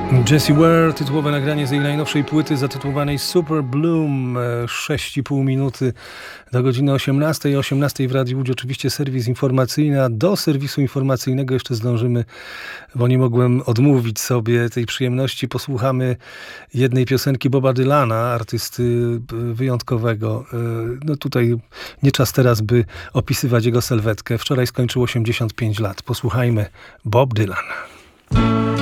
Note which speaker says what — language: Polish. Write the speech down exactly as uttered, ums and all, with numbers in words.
Speaker 1: Jessie Ware, tytułowe nagranie z jej najnowszej płyty zatytułowanej Super Bloom. sześć i pół minuty do godziny osiemnastej. O osiemnastej w Radiu Łódź oczywiście serwis informacyjny, a do serwisu informacyjnego jeszcze zdążymy, bo nie mogłem odmówić sobie tej przyjemności. Posłuchamy jednej piosenki Boba Dylana, artysty wyjątkowego. No tutaj nie czas teraz, by opisywać jego sylwetkę. Wczoraj skończył osiemdziesiąt pięć lat. Posłuchajmy Bob Dylan.